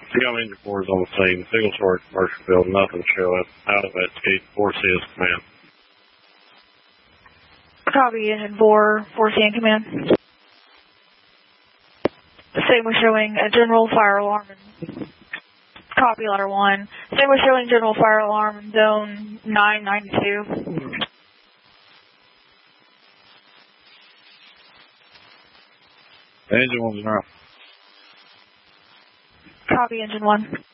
Got engine 4 is on the scene. Single story commercial building, nothing showing. Out of that gate, 4C is command. Copy, engine 4, 4C in command. Same was showing a general fire alarm. Copy, ladder 1. Same was showing general fire alarm in zone 992. Engine 1's now. Copy, engine 1.